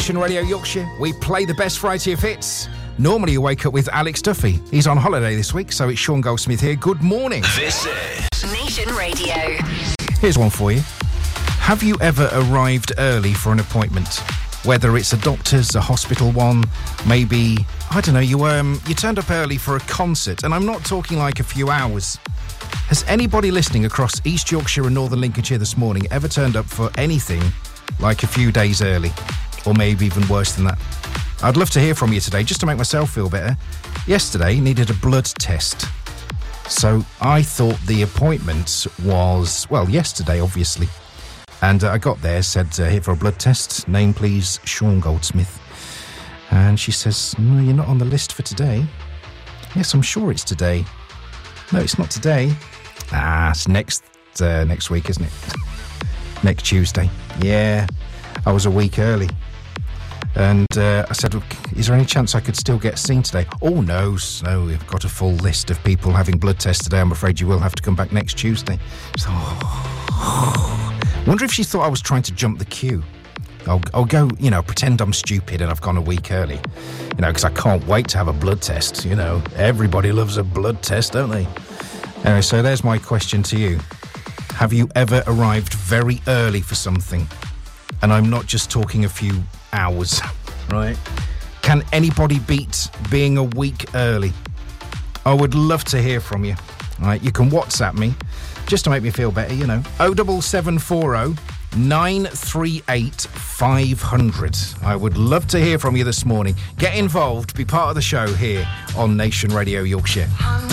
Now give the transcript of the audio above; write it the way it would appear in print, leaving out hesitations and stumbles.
Nation Radio Yorkshire, we play the best variety of hits. Normally you wake up with Alex Duffy. He's on holiday this week, so it's Sean Goldsmith here. Good morning. This is Nation Radio. Here's one for you. Have you ever arrived early for an appointment? Whether it's a doctor's, a hospital one, maybe, I don't know, you turned up early for a concert, and I'm not talking like a few hours. Has anybody listening across East Yorkshire and Northern Lincolnshire this morning ever turned up for anything like a few days early? Or maybe even worse than that? I'd love to hear from you today, just to make myself feel better. Yesterday, needed a blood test. So I thought the appointment was, well, yesterday, obviously. And I got there, said, here for a blood test. Name, please, Sean Goldsmith. And she says, no, you're not on the list for today. Yes, I'm sure it's today. No, it's not today. It's next week, isn't it? Next Tuesday. Yeah, I was a week early. And I said, look, is there any chance I could still get seen today? Oh, no, we've got a full list of people having blood tests today. I'm afraid you will have to come back next Tuesday. So, wonder if she thought I was trying to jump the queue. I'll go, pretend I'm stupid and I've gone a week early. Because I can't wait to have a blood test. Everybody loves a blood test, don't they? Anyway, so there's my question to you. Have you ever arrived very early for something? And I'm not just talking a few hours, right? Can anybody beat being a week early? I would love to hear from you. All right, you can WhatsApp me, just to make me feel better, 07740 938 500. I would love to hear from you this morning. Get involved, be part of the show here on Nation Radio Yorkshire.